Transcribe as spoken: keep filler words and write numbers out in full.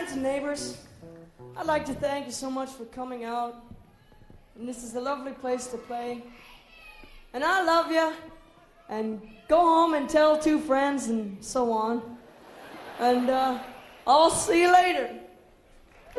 friends and neighbors, I'd like to thank you so much for coming out. And this is a lovely place to play. And I love you. And go home and tell two friends and so on. And uh, I'll see you later.